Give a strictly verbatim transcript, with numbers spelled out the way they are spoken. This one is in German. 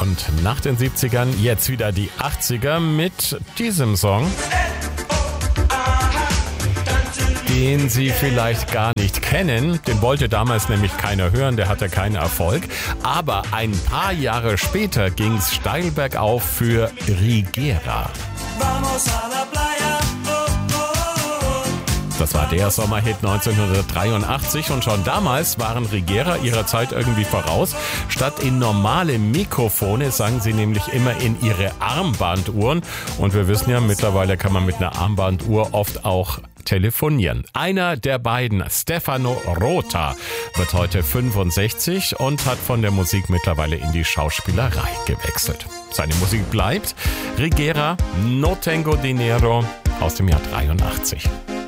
Und nach den siebzigern jetzt wieder die achtziger mit diesem Song, den Sie vielleicht gar nicht kennen. Den wollte damals nämlich keiner hören, der hatte keinen Erfolg. Aber ein paar Jahre später ging es steil bergauf für Rigera. Das war der Sommerhit neunzehnhundertdreiundachtzig und schon damals waren Rigera ihrer Zeit irgendwie voraus. Statt in normale Mikrofone sangen sie nämlich immer in ihre Armbanduhren. Und wir wissen ja, mittlerweile kann man mit einer Armbanduhr oft auch telefonieren. Einer der beiden, Stefano Rota, wird heute fünfundsechzig und hat von der Musik mittlerweile in die Schauspielerei gewechselt. Seine Musik bleibt Rigera, No Tengo Dinero aus dem Jahr dreiundachtzig.